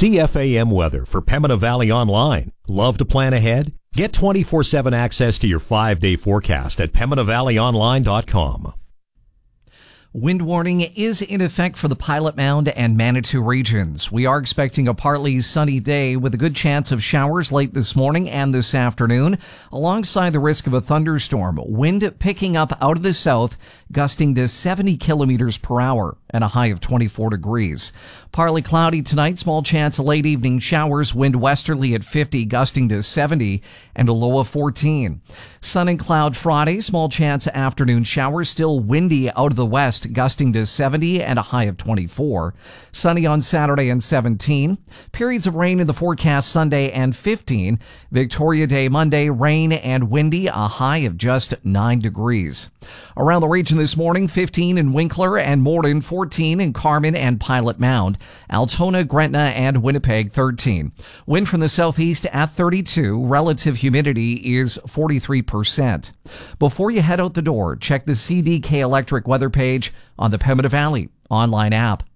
CFAM weather for Pembina Valley Online. Love to plan ahead? Get 24/7 access to your 5-day forecast at PembinaValleyOnline.com. Wind warning is in effect for the Pilot Mound and Manitou regions. We are expecting a partly sunny day with a good chance of showers late this morning and this afternoon, alongside the risk of a thunderstorm. Wind picking up out of the south, gusting to 70 kilometers per hour and a high of 24 degrees. Partly cloudy tonight, small chance of late evening showers, wind westerly at 50, gusting to 70 and a low of 14. Sun and cloud Friday, small chance of afternoon showers, still windy out of the west, gusting to 70 and a high of 24. Sunny on Saturday and 17. Periods of rain in the forecast Sunday and 15. Victoria Day Monday, rain and windy, a high of just 9 degrees. Around the region this morning, 15 in Winkler and Morden, 14 in Carman and Pilot Mound, Altona, Gretna, and Winnipeg, 13. Wind from the southeast at 32. Relative humidity is 43%. Before you head out the door, check the CDK Electric weather page on the Pembina Valley online app.